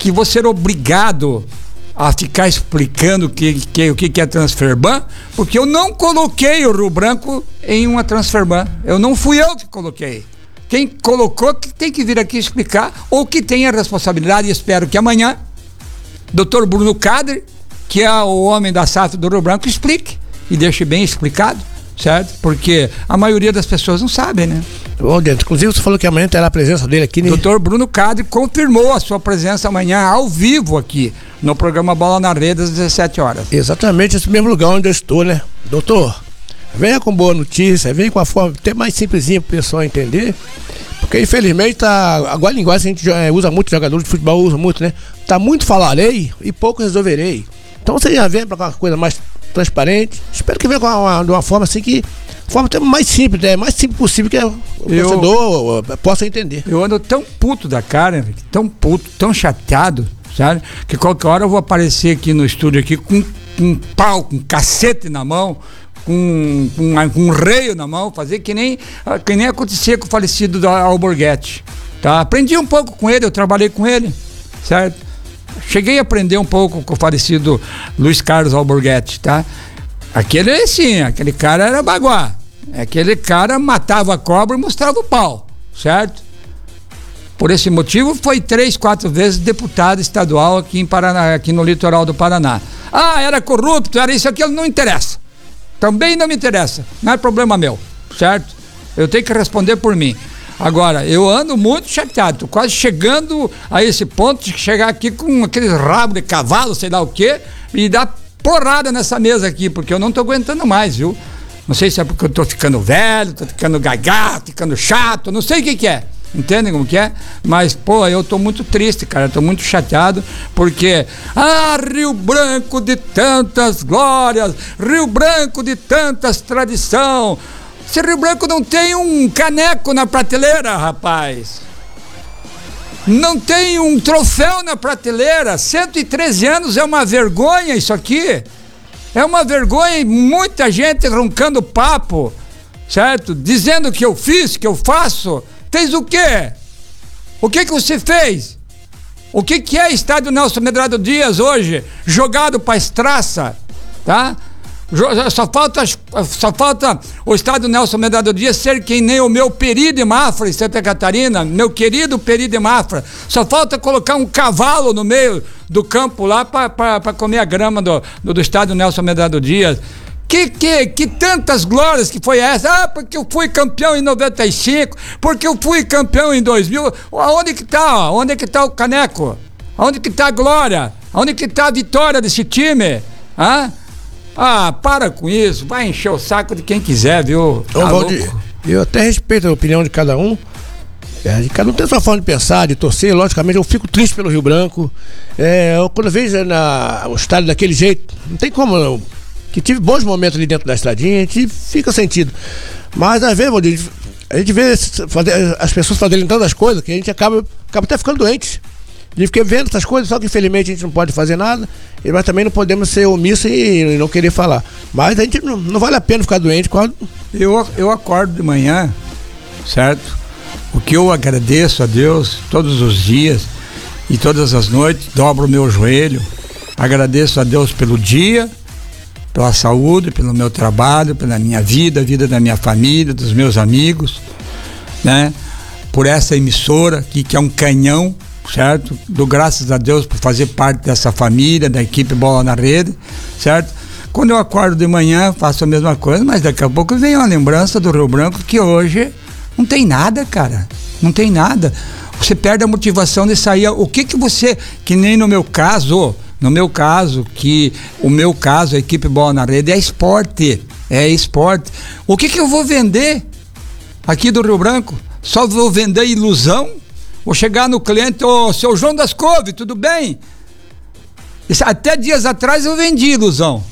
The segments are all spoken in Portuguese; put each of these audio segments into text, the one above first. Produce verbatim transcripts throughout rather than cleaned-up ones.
que vou ser obrigado a ficar explicando que, que, o que, que é Transferban, porque eu não coloquei o Rio Branco em uma Transferban. Eu não fui eu que coloquei. Quem colocou que tem que vir aqui explicar, ou que tem a responsabilidade, e espero que amanhã doutor Bruno Cadre, que é o homem da S A F do Rio Branco, explique e deixe bem explicado, certo? Porque a maioria das pessoas não sabe, né? Bom, Dentro, inclusive você falou que amanhã terá a presença dele aqui, né? doutor Bruno Cadre confirmou a sua presença amanhã ao vivo aqui no programa Bola na Rede às dezessete horas. Exatamente esse mesmo lugar onde eu estou, né? Doutor, venha com boa notícia, venha com a forma até mais simplesinha para o pessoal entender, porque infelizmente tá, agora a linguagem que a gente é, usa muito, jogador de futebol usa muito, né? Tá muito falarei e pouco resolverei. Então você já vem para uma coisa mais transparente, espero que venha com uma, de uma forma assim que, forma até mais simples, né? Mais simples possível que o eu, torcedor possa entender. Eu ando tão puto da cara, Henrique, tão puto, tão chateado, sabe? Que qualquer hora eu vou aparecer aqui no estúdio aqui com, com um pau, com um cacete na mão, com, com, com um reio na mão, fazer que nem, que nem acontecia com o falecido da Alborguete, tá? Aprendi um pouco com ele, eu trabalhei com ele, certo? Cheguei a aprender um pouco com o falecido Luiz Carlos Alborguete, tá? Aquele sim, aquele cara era baguá. Aquele cara matava a cobra e mostrava o pau, certo? Por esse motivo foi três, quatro vezes deputado estadual aqui em Paraná, aqui no litoral do Paraná. Ah, era corrupto, era isso, aquilo, não interessa. Também não me interessa, não é problema meu, certo? Eu tenho que responder por mim. Agora, eu ando muito chateado, tô quase chegando a esse ponto de chegar aqui com aqueles rabos de cavalo, sei lá o quê, e dar porrada nessa mesa aqui, porque eu não tô aguentando mais, viu? Não sei se é porque eu tô ficando velho, tô ficando gagá, ficando chato, não sei o que que é. Entendem como que é? Mas, pô, eu tô muito triste, cara, tô muito chateado, porque, ah, Rio Branco de tantas glórias, Rio Branco de tantas tradição. Esse Rio Branco não tem um caneco na prateleira, rapaz. Não tem um troféu na prateleira. cento e treze anos é uma vergonha isso aqui. É uma vergonha e muita gente roncando papo, certo? Dizendo que eu fiz, que eu faço. Fez o quê? O que que você fez? O que que é estádio Nelson Medrado Dias hoje? Jogado pra estraça, tá? Só falta, só falta o estádio Nelson Medrado Dias ser que nem o meu Peri de Mafra em Santa Catarina, meu querido Peri de Mafra. Só falta colocar um cavalo no meio do campo lá para comer a grama do, do, do estádio Nelson Medrado Dias. Que, que, que tantas glórias que foi essa? Ah, porque eu fui campeão em noventa e cinco, porque eu fui campeão em dois mil. Aonde que tá? Onde que tá o caneco? Aonde que tá a glória? Aonde que tá a vitória desse time? Ah? Ah, para com isso, vai encher o saco de quem quiser, viu? Tá Ô, Valdir, eu até respeito a opinião de cada um. É, cada um tem a sua forma de pensar, de torcer, logicamente. Eu fico triste pelo Rio Branco. É, eu, quando eu vejo na, o estádio daquele jeito, não tem como não. Que tive bons momentos ali dentro da estradinha, a gente fica sentido. Mas às vezes, Valdir, a gente vê fazer, as pessoas fazerem tantas coisas que a gente acaba, acaba até ficando doente. A gente fica vendo essas coisas, só que infelizmente a gente não pode fazer nada, mas também não podemos ser omissos e não querer falar. Mas a gente não, não vale a pena ficar doente. Quando... Eu, eu acordo de manhã, certo? O que eu agradeço a Deus todos os dias e todas as noites, dobro o meu joelho, agradeço a Deus pelo dia, pela saúde, pelo meu trabalho, pela minha vida, a vida da minha família, dos meus amigos, né? Por essa emissora aqui que é um canhão, certo? Dou graças a Deus por fazer parte dessa família, da equipe Bola na Rede, certo? Quando eu acordo de manhã, faço a mesma coisa, mas daqui a pouco vem uma lembrança do Rio Branco que hoje não tem nada, cara. Não tem nada. Você perde a motivação de sair. O que que você, que nem no meu caso, no meu caso, que o meu caso, a equipe Bola na Rede é esporte, é esporte. O que que eu vou vender aqui do Rio Branco? Só vou vender ilusão? Vou chegar no cliente, ô, oh, seu João das Couve, tudo bem? Isso, até dias atrás eu vendi ilusão.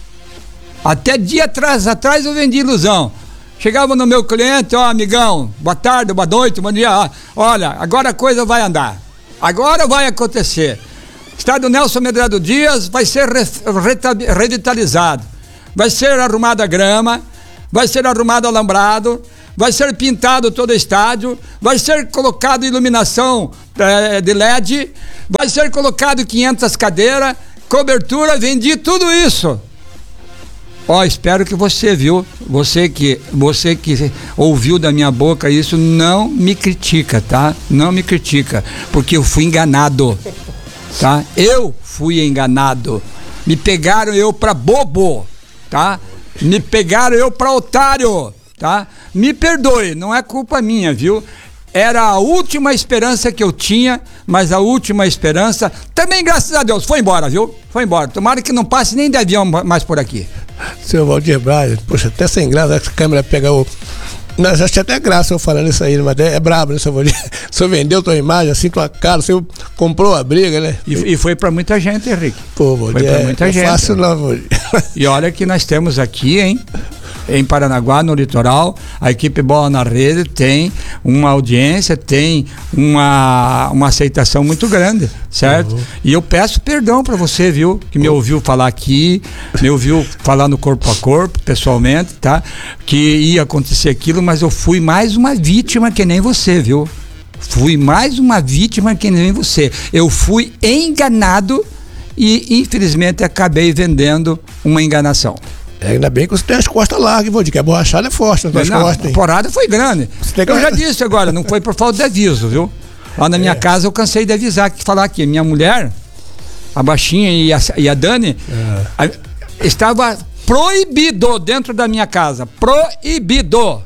Até dia atrás, atrás eu vendi ilusão. Chegava no meu cliente, ó, oh, amigão, boa tarde, boa noite, bom dia. Olha, agora a coisa vai andar. Agora vai acontecer. Estádio Nelson Medrado Dias vai ser revitalizado. Vai ser arrumada a grama, vai ser arrumado o alambrado, vai ser pintado todo o estádio, vai ser colocado iluminação é, de L E D, vai ser colocado quinhentas cadeiras, cobertura, vendi tudo isso. Ó, oh, espero que você viu, você que, você que ouviu da minha boca isso, não me critica, tá? Não me critica, porque eu fui enganado, tá? Eu fui enganado. Me pegaram eu pra bobo, tá? Me pegaram eu pra otário, tá? Me perdoe, não é culpa minha, viu? Era a última esperança que eu tinha, mas a última esperança também, graças a Deus, foi embora, viu? Foi embora. Tomara que não passe nem de avião mais por aqui. Seu Valdir Braz, poxa, até sem graça, essa câmera pega o... Mas achei até graça eu falando isso aí, mas é, é brabo, né, seu Valdir? O senhor vendeu tua imagem assim com a cara, o senhor comprou a briga, né? E, e foi pra muita gente, Henrique. Pô, Valdir, foi pra muita é, gente. É fácil não, Valdir. E olha que nós temos aqui, hein? Em Paranaguá, no litoral, a equipe Bola na Rede tem uma audiência, tem uma, uma aceitação muito grande, certo? Uhum. E eu peço perdão para você, viu? Que me ouviu falar aqui, me ouviu falar no corpo a corpo, pessoalmente, tá? Que ia acontecer aquilo, mas eu fui mais uma vítima que nem você, viu? Fui mais uma vítima que nem você. Eu fui enganado e, infelizmente, acabei vendendo uma enganação. É, ainda bem que você tem as costas largas, Valdir, que a borrachada é forte nas tuas costas. A porrada foi grande. Que... Eu já disse agora, não foi por falta de aviso, viu? Lá na minha é. casa eu cansei de avisar, que falar aqui, minha mulher, a baixinha e a, e a Dani, é. a, estava proibido dentro da minha casa, proibido,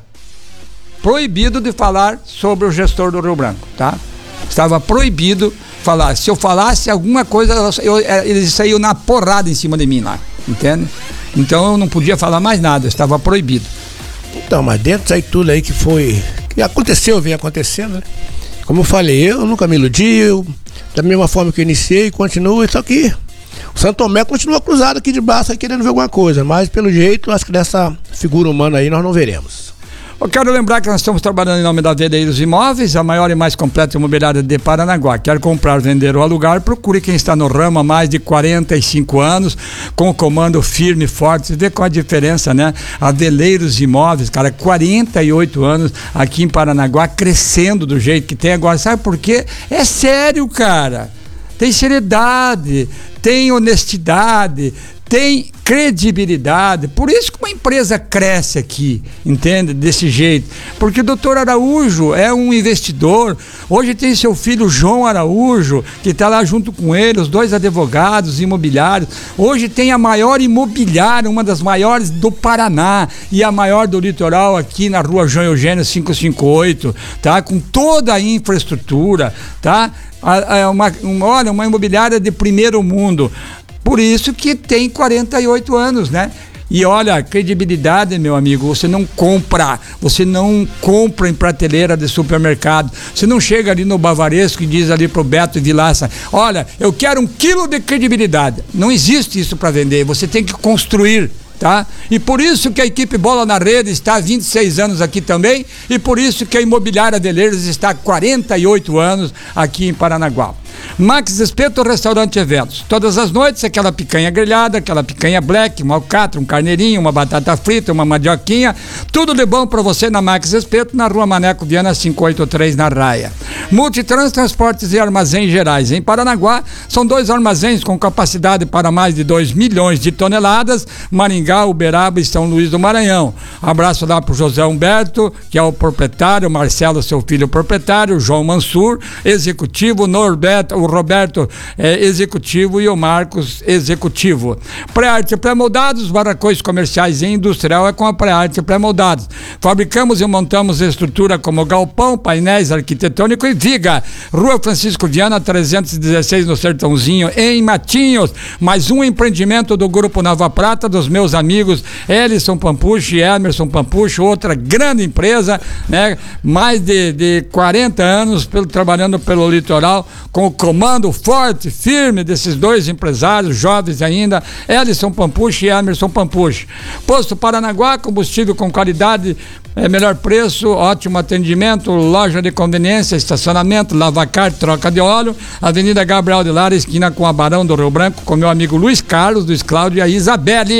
proibido de falar sobre o gestor do Rio Branco, tá? Estava proibido falar. Se eu falasse alguma coisa, eu, eu, eles saíam na porrada em cima de mim lá, entende? Então eu não podia falar mais nada, estava proibido. Então, mas dentro disso aí tudo aí que foi, que aconteceu, vem acontecendo, né? Como eu falei, eu nunca me iludi, eu, da mesma forma que eu iniciei, continuo, só que o Santo Tomé continua cruzado aqui de braço, aí, querendo ver alguma coisa, mas pelo jeito, acho que dessa figura humana aí nós não veremos. Eu quero lembrar que nós estamos trabalhando em nome da Vedeiros Imóveis, a maior e mais completa imobiliária de Paranaguá. Quer comprar, vender ou alugar? Procure quem está no ramo há mais de quarenta e cinco anos, com o comando firme e forte. Você vê qual a diferença, né? A Vedeiros Imóveis, cara, quarenta e oito anos aqui em Paranaguá, crescendo do jeito que tem agora. Sabe por quê? É sério, cara. Tem seriedade, tem honestidade, tem credibilidade. Por isso que uma empresa cresce aqui, entende? Desse jeito. Porque o doutor Araújo é um investidor. Hoje tem seu filho João Araújo, que está lá junto com ele, os dois advogados imobiliários. Hoje tem a maior imobiliária, uma das maiores do Paraná e a maior do litoral aqui na rua João Eugênio quinhentos e cinquenta e oito, tá? Com toda a infraestrutura, tá? Uma, uma, olha, uma imobiliária de primeiro mundo. Por isso que tem quarenta e oito anos, né? E olha, credibilidade, meu amigo, você não compra, você não compra em prateleira de supermercado. Você não chega ali no Bavaresco e diz ali pro Beto e Vilaça, olha, eu quero um quilo de credibilidade. Não existe isso para vender, você tem que construir. Tá? E por isso que a equipe Bola na Rede está há vinte e seis anos aqui também, e por isso que a imobiliária Veleiros está há quarenta e oito anos aqui em Paranaguá. Max Espeto Restaurante Eventos. Todas as noites, aquela picanha grelhada, aquela picanha black, um alcatra, um carneirinho, uma batata frita, uma mandioquinha, tudo de bom para você na Max Espeto, na rua Maneco Viana quinhentos e oitenta e três, na Raia. Multitrans Transportes e Armazéns Gerais. Em Paranaguá, são dois armazéns com capacidade para mais de dois milhões de toneladas, Maringá, Uberaba e São Luís do Maranhão. Abraço lá pro José Humberto, que é o proprietário, Marcelo, seu filho proprietário, João Mansur, executivo, Norberto, o Roberto é, executivo e o Marcos executivo. Pré-arte pré-moldados, barracões comerciais e industrial é com a pré-arte pré-moldados. Fabricamos e montamos estrutura como galpão, painéis arquitetônico e viga. Rua Francisco Viana trezentos e dezesseis no Sertãozinho, em Matinhos. Mais um empreendimento do Grupo Nova Prata, dos meus amigos Elison Pampucci e Emerson Pampucci, outra grande empresa, né? Mais de, de quarenta anos pelo, trabalhando pelo litoral, com o comando forte, firme desses dois empresários, jovens ainda, Elison Pampucci e Emerson Pampucci. Posto Paranaguá, combustível com qualidade, é, melhor preço, ótimo atendimento, loja de conveniência, estacionamento, lavacar, troca de óleo, Avenida Gabriel de Lara, esquina com a Barão do Rio Branco, com meu amigo Luiz Carlos, Luiz Cláudio e a Isabelle.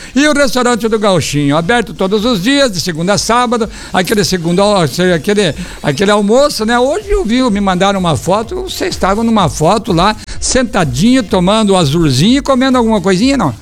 E o restaurante do Gauchinho, aberto todos os dias, de segunda a sábado, aquele segundo, aquele, aquele almoço, né? Hoje eu vi, me mandaram uma foto, vocês estavam numa foto lá, sentadinho, tomando um azulzinho e comendo alguma coisinha, não?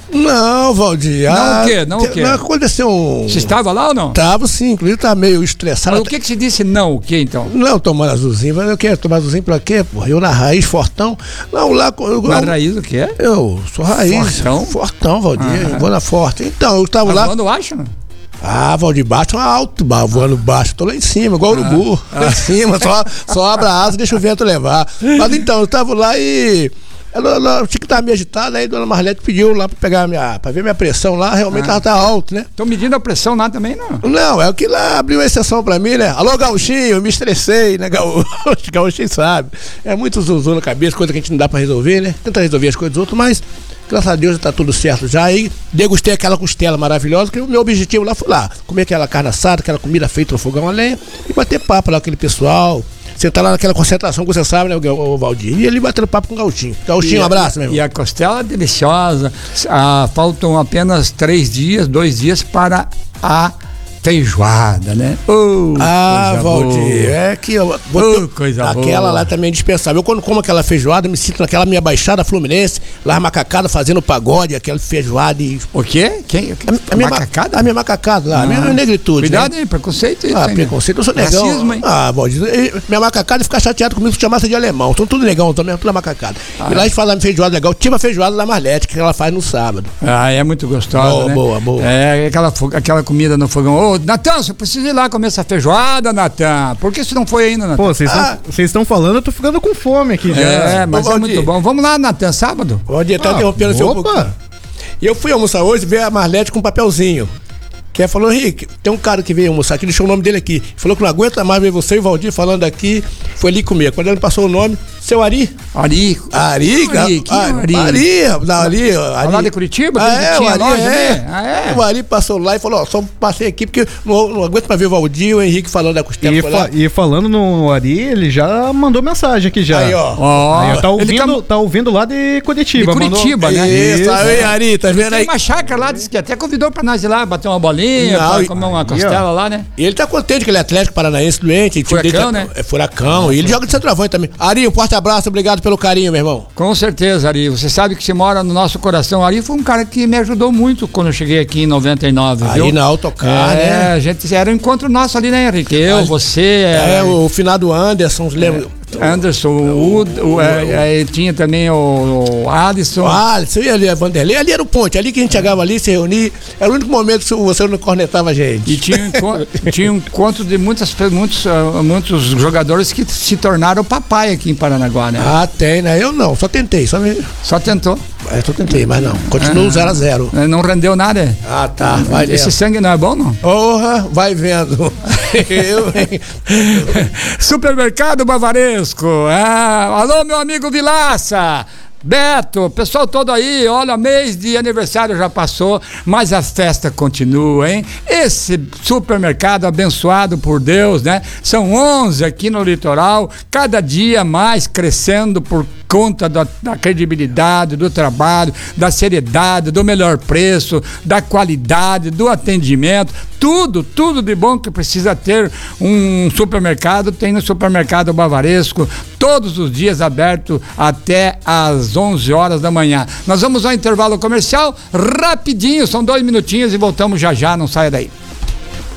Não, Valdir. Não ah, o quê? Não o quê? Não aconteceu um... Você estava lá ou não? Tava sim, inclusive tava meio estressado. Mas o que que se disse não, o que então? Não, tomando azulzinho, mas eu quero tomar azulzinho pra quê, porra? Eu na raiz, fortão. Não, lá... Eu, Na raiz o quê? Eu sou raiz. Fortão? Fortão, Valdir. Ah. Vou na forte. Então, eu tava Tá lá... voando acho, não? Ah, Valdir, baixo é alto, bah, voando baixo. Tô lá em cima, igual o urubu. Ah. Lá em cima, só, só abra a asa e deixa o vento levar. Mas então, eu tava lá e... Ela, ela tinha que estar meio agitada, aí a dona Marlete pediu lá pra pegar minha, pra ver minha pressão lá, realmente Ah. ela tá alta, né? Estão medindo a pressão lá também, não? Não, é o que lá abriu uma exceção pra mim, né? Alô, Gauchinho, eu me estressei, né, Gaúcho? Gauchinho sabe. É muito zuzu na cabeça, coisa que a gente não dá pra resolver, né? Tenta resolver as coisas dos outros, mas graças a Deus já tá tudo certo já. Aí degustei aquela costela maravilhosa, que o meu objetivo lá foi lá, comer aquela carne assada, aquela comida feita no fogão a lenha e bater papo lá com aquele pessoal. Você tá lá naquela concentração que você sabe, né, o Valdir? E ele batendo papo com o Gauchinho. Gauchinho, um abraço, meu irmão. E a costela é deliciosa. Ah, faltam apenas três dias, dois dias para a feijoada, né? Oh, Ah, Valdir, boa. é que eu, Oh, coisa aquela boa. lá também é indispensável. Eu quando como aquela feijoada, me sinto naquela minha baixada fluminense, lá macacada fazendo pagode, aquela feijoada e... O quê? Quem? A, a minha Macacada? A minha macacada lá, a minha Ah. negritude. Cuidado, né? hein? Preconceito isso, Ah, hein, preconceito, eu sou negão. Racismo, hein? Ah, Valdir, e minha macacada fica chateada comigo se chamasse de alemão. São tudo negão também, tudo macacada. Ah, e lá a gente fala feijoada legal, tipo a feijoada da Marlete, que ela faz no sábado. Ah, é muito gostosa, Boa, né? boa, boa. É, aquela, fo- aquela comida no fogão. Ô, Natan, você precisa ir lá comer essa feijoada, Natan. Por que você não foi ainda, Natan? Pô, vocês Ah. estão falando, eu tô ficando com fome aqui já. É, mas Ô, é Valdir. muito bom. Vamos lá, Natan, sábado? Valdir, tá Ah, interrompendo o seu opa. pouco. E eu fui almoçar hoje e veio a Marlete com um papelzinho. Que ela falou, Henrique, tem um cara que veio almoçar aqui, deixou o nome dele aqui. Falou que não aguenta mais ver você e o Valdir falando aqui. Foi ali comer. Quando ele passou o nome, seu Ari. Ari. Ari, Ari, quem é o Ari? Ari, da Ari, Ari. Lá de Curitiba? Ah, Aquele que é, o tinha Ari, loja é. ali? Ah, é? O Ari passou lá e falou, ó, só passei aqui porque não, não aguento mais ver o Valdir e o Henrique falando da costela. E, Foi lá. fa- e falando no Ari, ele já mandou mensagem aqui já. Aí, ó. Ó, Aí, ó, tá, ele ouvindo, tá- tá ouvindo lá de Curitiba. De Curitiba, mandou... né? Isso, aí, Ari, tá vendo Tem aí? uma chácara lá, disse que até convidou pra nós ir lá bater uma bolinha, Não, pra e- comer uma aí, costela lá, né? E ele tá contente que ele é Atlético Paranaense doente. o time dele Furacão, tá- né? É furacão. E ele joga de centroavante também. Ari, um forte abraço, obrigado pelo carinho, meu irmão. Com certeza, Ari. Você sabe que você mora no nosso coração. Ari foi um cara que me ajudou muito quando eu cheguei aqui em noventa e nove, viu? Aí na autocar, É, né? a gente, era um encontro nosso ali, né, Henrique? Eu, Ah, você, É, é, o finado Anderson, lembra? Anderson, o, Ud- o, é, é, tinha também o, o Alisson. Ah, você ia ali, a Vanderlei, ali era o ponte, ali que a gente chegava ali, se reunia, era o único momento que você não cornetava a gente. E tinha um, enco- tinha um encontro de muitas, pe- muitos, ah, muitos jogadores que se tornaram papai aqui em Paranaguá, né? Ah, tem, né? Eu não, só tentei, só, me... Só tentou. é, só tentei, mas não, continuo zero a zero. Eh, Não rendeu nada. Ah, tá, vai Esse vendo. sangue não é bom, não? Porra, vai vendo. Eu, hein? Supermercado Bavaresco. Ah, alô, meu amigo Vilaça. Beto, pessoal todo aí, olha, mês de aniversário já passou, mas a festa continua, hein? Esse supermercado abençoado por Deus, né? São onze aqui no litoral, cada dia mais crescendo por conta da, da credibilidade, do trabalho, da seriedade, do melhor preço, da qualidade, do atendimento, tudo, tudo de bom que precisa ter um supermercado, tem no Supermercado Bavaresco, todos os dias aberto até às onze horas da manhã. Nós vamos ao intervalo comercial, rapidinho, são dois minutinhos e voltamos já já, não saia daí.